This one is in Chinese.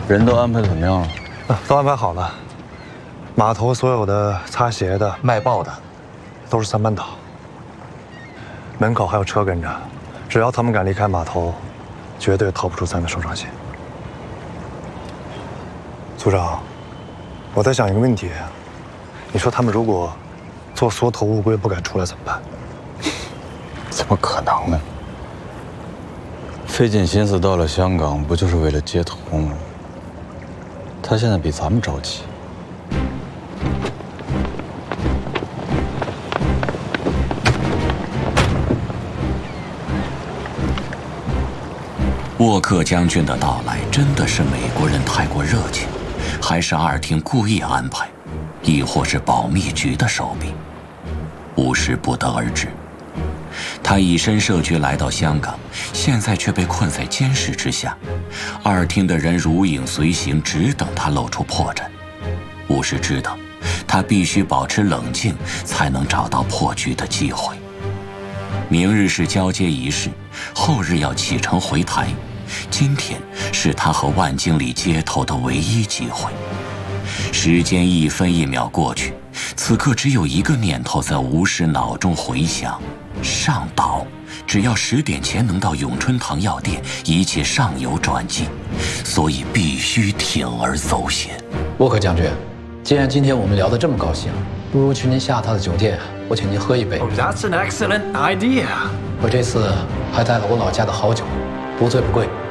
人都安排怎么样了？ 都安排好了。码头所有的擦鞋的、卖报的，都是3班倒。门口还有车跟着，只要他们敢离开码头，绝对逃不出咱的手掌心。组长，我在想一个问题，你说他们如果做缩头乌龟不敢出来怎么办？ 怎么可能呢？费尽心思到了香港，不就是为了接头吗？他现在比咱们着急。 沃克将军的到来真的是美国人太过热情，还是阿尔汀故意安排，亦或是保密局的手笔？巫师不得而知。他以身涉局来到香港，现在却被困在监视之下。阿尔汀的人如影随形，只等他露出破绽。巫师知道，他必须保持冷静，才能找到破局的机会。明日是交接仪式，后日要启程回台。今天是他和万经理接头的唯一机会。时间一分一秒过去，此刻只有一个念头在巫师脑中回响：上岛。只要10点前能到永春堂药店，一切尚有转机，所以必须铤而走险。 沃克将军，既然今天我们聊得这么高兴，不如去您下榻的酒店，我请您喝一杯。 Oh, that's an excellent idea. 我这次还带了我老家的好酒，不醉不归。